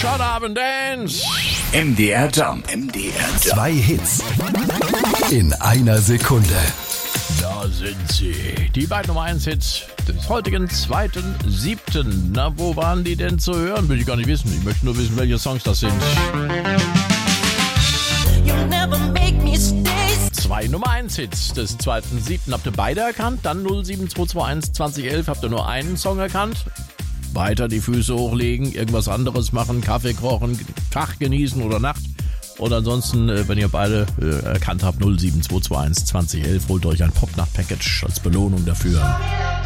Shut Up and Dance. MDR Jump. MDR Jump. 2 Hits in einer Sekunde. Da sind sie. Die beiden Nummer 1 Hits des heutigen 2.7. Na, wo waren die denn zu hören? Will ich gar nicht wissen. Ich möchte nur wissen, welche Songs das sind. Zwei Nummer 1 Hits des 2.7. Habt ihr beide erkannt? Dann 07221 2011. Habt ihr nur einen Song erkannt? Weiter die Füße hochlegen, irgendwas anderes machen, Kaffee kochen, Tag genießen oder Nacht. Und ansonsten, wenn ihr beide erkannt habt, 07221 2011, holt euch ein Popnacht-Package als Belohnung dafür.